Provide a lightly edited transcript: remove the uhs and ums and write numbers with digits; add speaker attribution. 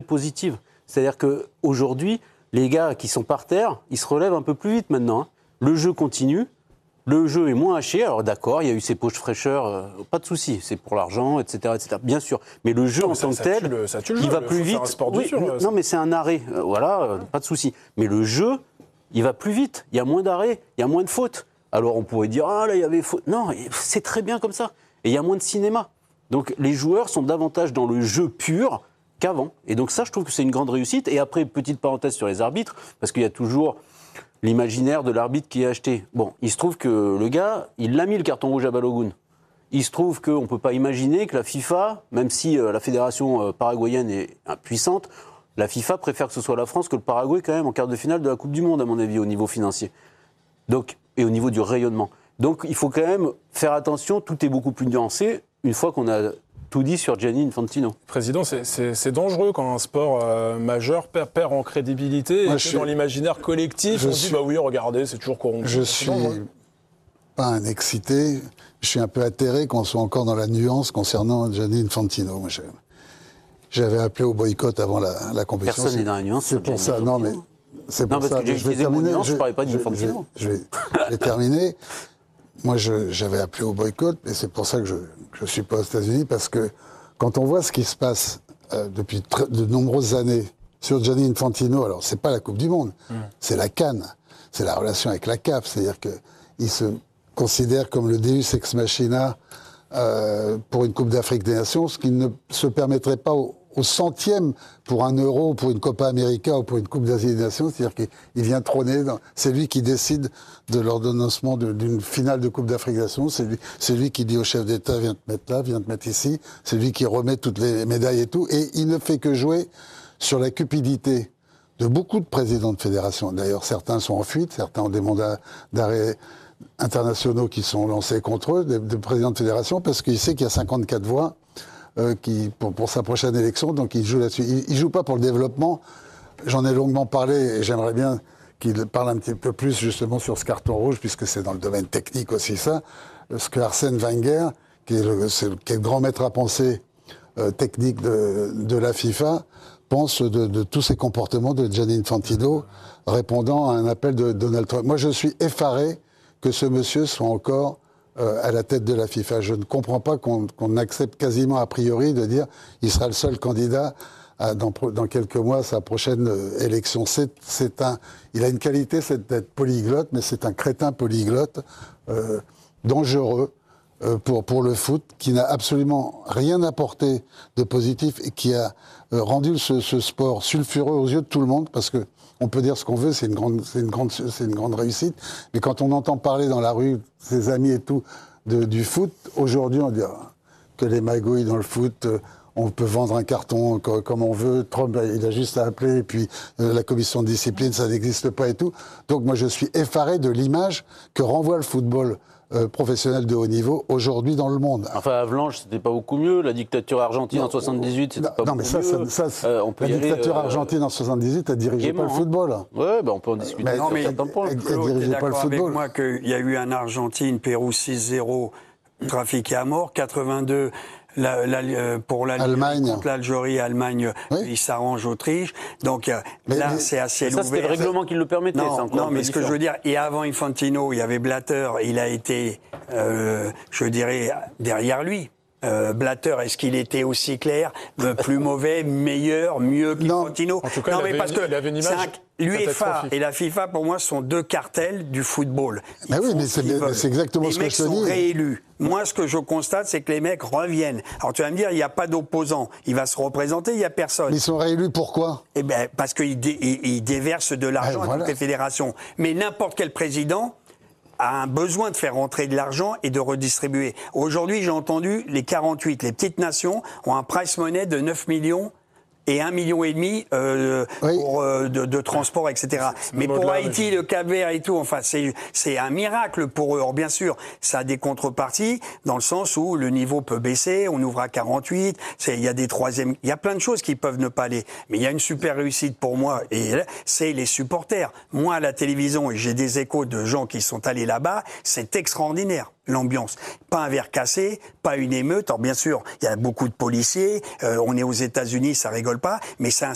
Speaker 1: positive. C'est-à-dire qu'aujourd'hui, les gars qui sont par terre, ils se relèvent un peu plus vite maintenant. Hein. Le jeu continue. Le jeu est moins haché, alors d'accord, il y a eu ces poches fraîcheurs, pas de souci, c'est pour l'argent, etc., bien sûr. Mais le jeu en tant que tel, il va plus vite. Non, mais c'est un arrêt, pas de souci. Mais le jeu, il va plus vite, il y a moins d'arrêts, il y a moins de fautes. Alors on pourrait dire, là il y avait faute. Non, c'est très bien comme ça. Et il y a moins de cinéma. Donc les joueurs sont davantage dans le jeu pur qu'avant. Et donc ça, je trouve que c'est une grande réussite. Et après, petite parenthèse sur les arbitres, parce qu'il y a toujours l'imaginaire de l'arbitre qui est acheté. Bon, il se trouve que le gars, il l'a mis le carton rouge à Balogun. Il se trouve qu'on ne peut pas imaginer que la FIFA, même si la fédération paraguayenne est puissante, la FIFA préfère que ce soit la France que le Paraguay quand même en quart de finale de la Coupe du Monde, à mon avis, au niveau financier. Donc, et au niveau du rayonnement. Donc il faut quand même faire attention, tout est beaucoup plus nuancé une fois qu'on a tout dit sur Gianni Infantino.
Speaker 2: Président, c'est dangereux quand un sport majeur perd en crédibilité et dans l'imaginaire collectif, on dit oui, regardez, c'est toujours corrompu.
Speaker 3: Je suis pas un excité, je suis un peu atterré qu'on soit encore dans la nuance concernant Gianni Infantino. Moi, j'avais appelé au boycott avant la compétition.
Speaker 1: Personne n'est dans la nuance.
Speaker 3: C'est pour ça, non mais... C'est pour ça.
Speaker 1: Parce que j'ai utilisé le mot nuance, je ne parlais pas d'Infantino.
Speaker 3: Je vais terminer. Moi, j'avais appelé au boycott, et c'est pour ça que je ne suis pas aux États-Unis, parce que quand on voit ce qui se passe depuis de nombreuses années sur Gianni Infantino, alors c'est pas la Coupe du Monde, c'est la CAN, c'est la relation avec la CAF, c'est-à-dire qu'il se considère comme le Deus ex machina pour une Coupe d'Afrique des Nations, ce qui ne se permettrait pas au centième pour un Euro, pour une Copa América ou pour une Coupe d'Asie des Nations, c'est-à-dire qu'il vient trôner, c'est lui qui décide de l'ordonnancement d'une finale de Coupe d'Afrique des Nations, c'est lui qui dit au chef d'État, viens te mettre là, viens te mettre ici, c'est lui qui remet toutes les médailles et tout, et il ne fait que jouer sur la cupidité de beaucoup de présidents de fédération. D'ailleurs, certains sont en fuite, certains ont des mandats d'arrêt internationaux qui sont lancés contre eux, des présidents de fédération, parce qu'il sait qu'il y a 54 voix pour sa prochaine élection, donc il joue là-dessus. Il joue pas pour le développement. J'en ai longuement parlé et j'aimerais bien qu'il parle un petit peu plus justement sur ce carton rouge, puisque c'est dans le domaine technique aussi ça. Ce que Arsène Wenger, qui est le grand maître à penser technique de la FIFA, pense de tous ces comportements de Gianni Infantino, répondant à un appel de Donald Trump. Moi, je suis effaré que ce monsieur soit encore à la tête de la FIFA. Je ne comprends pas qu'on accepte quasiment a priori de dire qu'il sera le seul candidat dans quelques mois à sa prochaine élection. Il a une qualité, c'est d'être polyglotte, mais c'est un crétin polyglotte dangereux pour le foot, qui n'a absolument rien apporté de positif et qui a rendu ce sport sulfureux aux yeux de tout le monde, parce que on peut dire ce qu'on veut, c'est une grande réussite. Mais quand on entend parler dans la rue, ses amis et tout, du foot, aujourd'hui, on dit que les magouilles dans le foot, on peut vendre un carton comme on veut. Trump, il a juste à appeler, et puis la commission de discipline, ça n'existe pas et tout. Donc moi, je suis effaré de l'image que renvoie le football professionnel de haut niveau aujourd'hui dans le monde.
Speaker 1: Enfin, Avalanche, c'était pas beaucoup mieux. La dictature argentine en 78, c'était pas beaucoup mieux.
Speaker 3: On peut la dictature argentine en 78, elle dirigeait pas le football.
Speaker 1: Ouais, on peut en discuter.
Speaker 3: Elle dirigeait pas le football.
Speaker 4: Avec moi qu'il y a eu un Argentine-Pérou 6-0 trafiqué à mort, 82 pour l'Allemagne contre l'Algérie, Allemagne, il s'arrange Autriche. Donc là, c'est à ciel ouvert.
Speaker 1: C'était le règlement qui le permettait.
Speaker 4: Non, mais ce que je veux dire, et avant Infantino, il y avait Blatter, il a été, je dirais, derrière lui. Blatter, est-ce qu'il était aussi clair, plus mauvais, meilleur, mieux qu'Infantino?
Speaker 2: En tout cas, il avait une image.
Speaker 4: L'UEFA et la FIFA, pour moi, sont deux cartels du football.
Speaker 3: Mais oui, mais c'est exactement ce que je te dis.
Speaker 4: Les mecs sont réélus. Moi, ce que je constate, c'est que les mecs reviennent. Alors, tu vas me dire, il n'y a pas d'opposant. Il va se représenter, il n'y a personne.
Speaker 3: Mais ils sont réélus pourquoi?
Speaker 4: Eh bien, parce qu'ils déversent de l'argent à toutes les fédérations. Mais n'importe quel président a un besoin de faire rentrer de l'argent et de redistribuer. Aujourd'hui, j'ai entendu, les 48, les petites nations, ont un price money de 9 millions et 1,5 million pour de transport, etc. Mais pour Haïti, le Cap-Vert et tout, enfin, c'est un miracle pour eux. Or, bien sûr, ça a des contreparties, dans le sens où le niveau peut baisser, on ouvre à 48, il y a des troisièmes, il y a plein de choses qui peuvent ne pas aller. Mais il y a une super réussite pour moi, et c'est les supporters. Moi, à la télévision, et j'ai des échos de gens qui sont allés là-bas, c'est extraordinaire. L'ambiance. Pas un verre cassé, pas une émeute. Alors bien sûr, il y a beaucoup de policiers, on est aux États-Unis, ça rigole pas, mais c'est un